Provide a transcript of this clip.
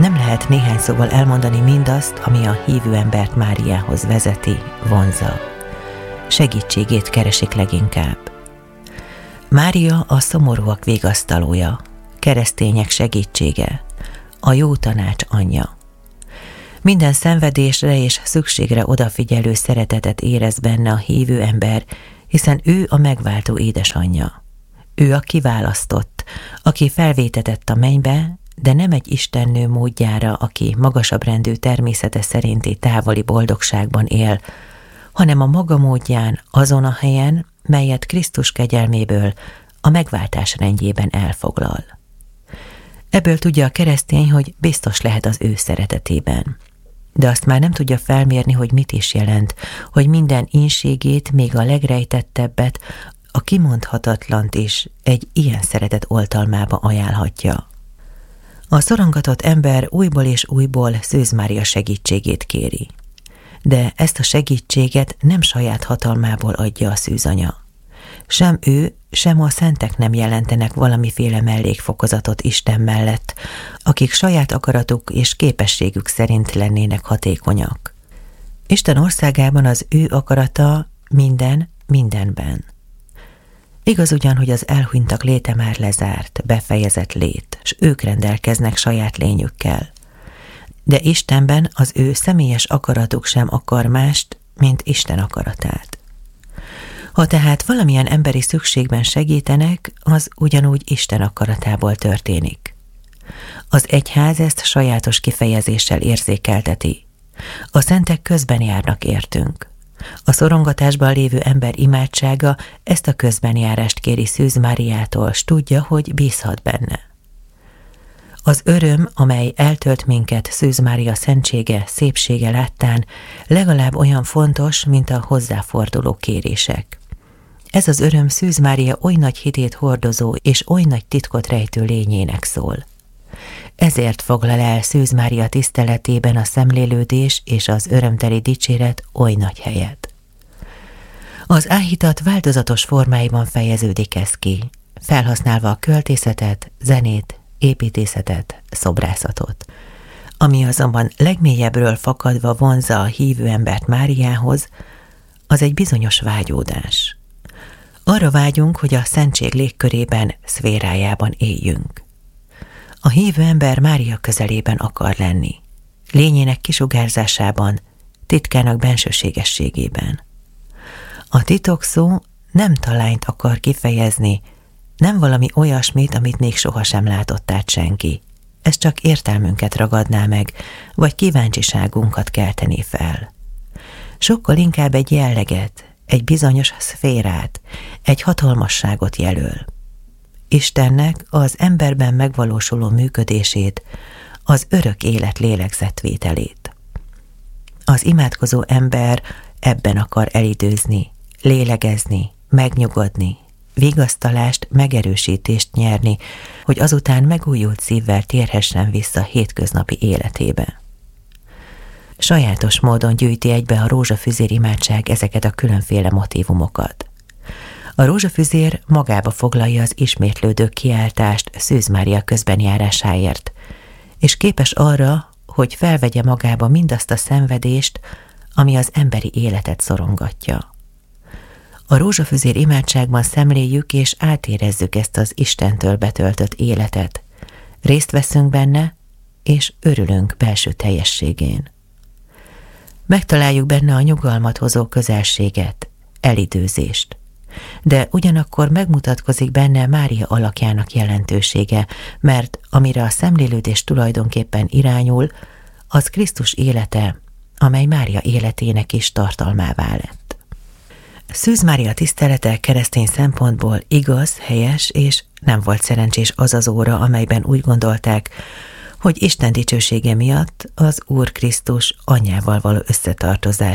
nem lehet néhány szóval elmondani mindazt, ami a hívő embert Máriához vezeti, vonzza. Segítségét keresik leginkább. Mária a szomorúak vigasztalója, keresztények segítsége, a jó tanács anyja. Minden szenvedésre és szükségre odafigyelő szeretetet érez benne a hívő ember, hiszen ő a megváltó édesanyja. Ő a kiválasztott, aki felvétetett a mennybe, de nem egy istennő módjára, aki magasabb rendű természete szerinti távoli boldogságban él, hanem a maga módján, azon a helyen, melyet Krisztus kegyelméből a megváltás rendjében elfoglal. Ebből tudja a keresztény, hogy biztos lehet az ő szeretetében. De azt már nem tudja felmérni, hogy mit is jelent, hogy minden ínségét, még a legrejtettebbet, a kimondhatatlant is egy ilyen szeretet oltalmába ajánlhatja. A szorongatott ember újból és újból Szűz Mária segítségét kéri. De ezt a segítséget nem saját hatalmából adja a szűzanya. Sem ő, sem a szentek nem jelentenek valamiféle mellékfokozatot Isten mellett, akik saját akaratuk és képességük szerint lennének hatékonyak. Isten országában az ő akarata minden mindenben. Igaz ugyan, hogy az elhunytak léte már lezárt, befejezett lét, s ők rendelkeznek saját lényükkel. De Istenben az ő személyes akaratuk sem akar mást, mint Isten akaratát. Ha tehát valamilyen emberi szükségben segítenek, az ugyanúgy Isten akaratából történik. Az egyház ezt sajátos kifejezéssel érzékelteti. A szentek közben járnak értünk. A szorongatásban lévő ember imádsága ezt a közbenjárást kéri Szűz Máriától, s tudja, hogy bízhat benne. Az öröm, amely eltölt minket Szűz Mária szentsége, szépsége láttán, legalább olyan fontos, mint a hozzáforduló kérések. Ez az öröm Szűz Mária oly nagy hitét hordozó és oly nagy titkot rejtő lényének szól. Ezért foglal el Szűz Mária tiszteletében a szemlélődés és az örömteli dicséret oly nagy helyet. Az áhítat változatos formáiban fejeződik ez ki, felhasználva a költészetet, zenét, építészetet, szobrászatot. Ami azonban legmélyebbről fakadva vonzza a hívő embert Máriához, az egy bizonyos vágyódás. Arra vágyunk, hogy a szentség légkörében, szférájában éljünk. A hívő ember Mária közelében akar lenni, lényének kisugárzásában, titkának bensőségességében. A titokszó nem talányt akar kifejezni, nem valami olyasmit, amit még sohasem látott át senki. Ez csak értelmünket ragadná meg, vagy kíváncsiságunkat keltené fel. Sokkal inkább egy jelleget, egy bizonyos szférát, egy hatalmasságot jelöl. Istennek az emberben megvalósuló működését, az örök élet lélegzetvételét. Az imádkozó ember ebben akar elidőzni, lélegezni, megnyugodni, vigasztalást, megerősítést nyerni, hogy azután megújult szívvel térhessen vissza hétköznapi életébe. Sajátos módon gyűjti egybe a rózsafüzér imádság ezeket a különféle motívumokat. A rózsafüzér magába foglalja az ismétlődő kiáltást Szűz Mária közbenjárásáért, és képes arra, hogy felvegye magába mindazt a szenvedést, ami az emberi életet szorongatja. A rózsafüzér imádságban szemléljük és átérezzük ezt az Istentől betöltött életet. Részt veszünk benne, és örülünk belső teljességén. Megtaláljuk benne a nyugalmat hozó közelséget, elidőzést. De ugyanakkor megmutatkozik benne Mária alakjának jelentősége, mert amire a szemlélődés tulajdonképpen irányul, az Krisztus élete, amely Mária életének is tartalmává lett. Szűz Mária tisztelete keresztény szempontból igaz, helyes, és nem volt szerencsés az az óra, amelyben úgy gondolták, hogy Isten dicsősége miatt az Úr Krisztus anyjával való összetartozás